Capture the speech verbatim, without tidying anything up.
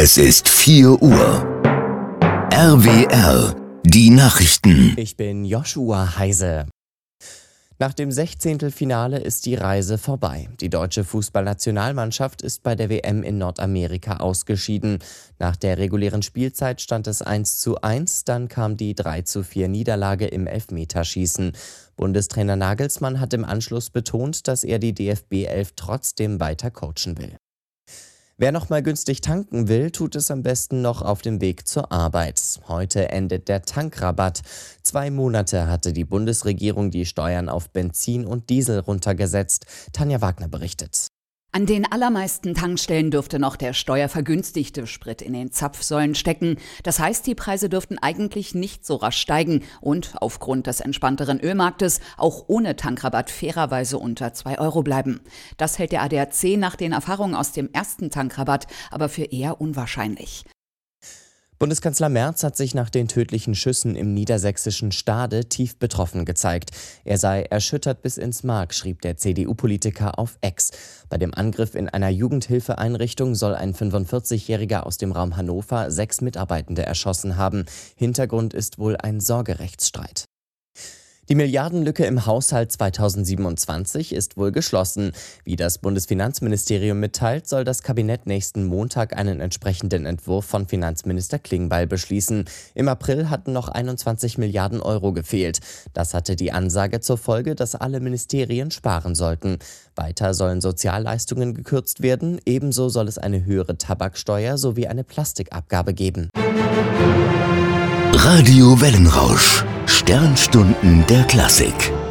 Es ist vier Uhr. R W R, die Nachrichten. Ich bin Joshua Heise. Nach dem Sechzehntelfinale ist die Reise vorbei. Die deutsche Fußballnationalmannschaft ist bei der W M in Nordamerika ausgeschieden. Nach der regulären Spielzeit stand es eins zu eins, dann kam die drei zu vier Niederlage im Elfmeterschießen. Bundestrainer Nagelsmann hat im Anschluss betont, dass er die D F B elf trotzdem weiter coachen will. Wer noch mal günstig tanken will, tut es am besten noch auf dem Weg zur Arbeit. Heute endet der Tankrabatt. Zwei Monate hatte die Bundesregierung die Steuern auf Benzin und Diesel runtergesetzt. Tanja Wagner berichtet. An den allermeisten Tankstellen dürfte noch der steuervergünstigte Sprit in den Zapfsäulen stecken. Das heißt, die Preise dürften eigentlich nicht so rasch steigen und aufgrund des entspannteren Ölmarktes auch ohne Tankrabatt fairerweise unter zwei Euro bleiben. Das hält der A D A C nach den Erfahrungen aus dem ersten Tankrabatt aber für eher unwahrscheinlich. Bundeskanzler Merz hat sich nach den tödlichen Schüssen im niedersächsischen Stade tief betroffen gezeigt. Er sei erschüttert bis ins Mark, schrieb der C D U-Politiker auf X. Bei dem Angriff in einer Jugendhilfeeinrichtung soll ein fünfundvierzigjähriger aus dem Raum Hannover sechs Mitarbeitende erschossen haben. Hintergrund ist wohl ein Sorgerechtsstreit. Die Milliardenlücke im Haushalt zweitausendsiebenundzwanzig ist wohl geschlossen. Wie das Bundesfinanzministerium mitteilt, soll das Kabinett nächsten Montag einen entsprechenden Entwurf von Finanzminister Klingbeil beschließen. Im April hatten noch einundzwanzig Milliarden Euro gefehlt. Das hatte die Ansage zur Folge, dass alle Ministerien sparen sollten. Weiter sollen Sozialleistungen gekürzt werden. Ebenso soll es eine höhere Tabaksteuer sowie eine Plastikabgabe geben. Radio Wellenrausch. Sternstunden der Klassik.